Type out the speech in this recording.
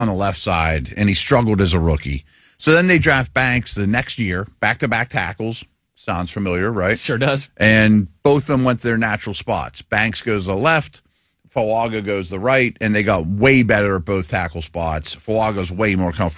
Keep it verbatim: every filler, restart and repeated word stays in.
on the left side, and he struggled as a rookie. So then they draft Banks the next year, back-to-back tackles. Sounds familiar, right? Sure does. And both of them went to their natural spots. Banks goes to the left, Fuaga goes to the right, and they got way better at both tackle spots. Fuaga's way more comfortable